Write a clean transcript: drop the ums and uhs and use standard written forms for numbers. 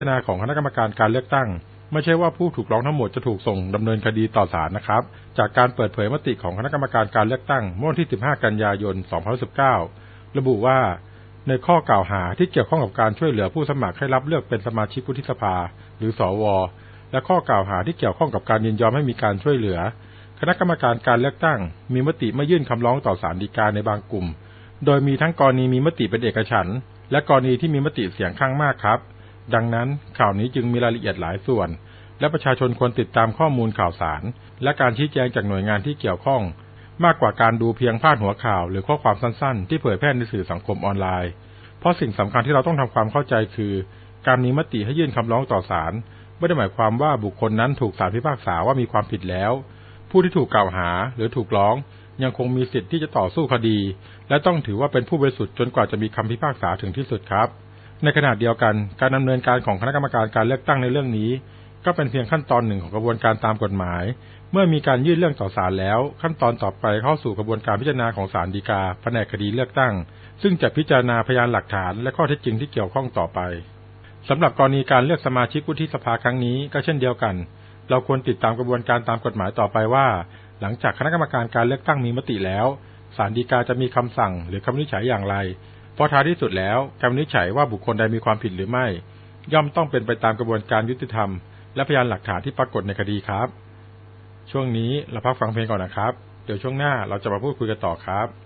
จารณาของคณะกรรมการการเลือกตั้งไม่ใช่ว่าผู้ถูกร้องทั้งหมดจะถูกส่งดำเนินคดีต่อศาลนะครับจากการเปิดเผยมติของคณะกรรมการการเลือกตั้งเมื่อวันที่15กันยายน2019ระบุว่าในข้อกล่าวหาที่เกี่ยวข้องกับการช่วยเหลือผู้สมัครให้รับเลือกเป็นสมาชิกวุฒิสภาหรือสวและข้อกล่าวหาที่เกี่ยวข้องกับการยินยอมให้มีการช่วยเหลือคณะกรรมการการเลือกตั้งมีมติไม่ยื่นคำร้องต่อศาลฎีกาในบางกลุ่มโดยมีทั้งกรณีมีมติเป็นเอกฉันท์และกรณีที่มีมติเสียงข้างมากครับดังนั้นข่าวนี้จึงมีรายละเอียดหลายส่วนและประชาชนควรติดตามข้อมูลข่าวสารและการชี้แจงจากหน่วยงานที่เกี่ยวข้องมากกว่าการดูเพียงพาดหัวข่าวหรือข้อความสั้นๆที่เผยแพร่ในสื่อสังคมออนไลน์เพราะสิ่งสำคัญที่เราต้องทำความเข้าใจคือการมีมติให้ยื่นคำร้องต่อศาลไม่ได้หมายความว่าบุคคลนั้นถูกศาลพิพากษาว่ามีความผิดแล้วผู้ที่ถูกกล่าวหาหรือถูกร้องยังคงมีสิทธิ์ที่จะต่อสู้คดีและต้องถือว่าเป็นผู้บริสุทธิ์จนกว่าจะมีคำพิพากษาถึงที่สุดครับในขณะเดียวกันการดำเนินการของคณะกรรมการการเลือกตั้งในเรื่องนี้ก็เป็นเพียงขั้นตอนหนึ่งของกระบวนการตามกฎหมายเมื่อมีการยื่นเรื่องต่อศาลแล้วขั้นตอนต่อไปเข้าสู่กระบวนการพิจารณาของศาลฎีกาแผนกคดีเลือกตั้งซึ่งจะพิจารณาพยานหลักฐานและข้อเท็จจริงที่เกี่ยวข้องต่อไปสำหรับกรณีการเลือกสมาชิกวุฒิสภาครั้งนี้ก็เช่นเดียวกันเราควรติดตามกระบวนการตามกฎหมายต่อไปว่าหลังจากคณะกรรมการการเลือกตั้งมีมติแล้วศาลฎีกาจะมีคำสั่งหรือคำวินิจฉัยอย่างไรเพราะท้ายที่สุดแล้วการวินิจฉัยว่าบุคคลใดมีความผิดหรือไม่ย่อมต้องเป็นไปตามกระบวนการยุติธรรมและพยานหลักฐานที่ปรากฏในคดีครับช่วงนี้เราพักฟังเพลงก่อนนะครับเดี๋ยวช่วงหน้าเราจะมาพูดคุยกันต่อครับ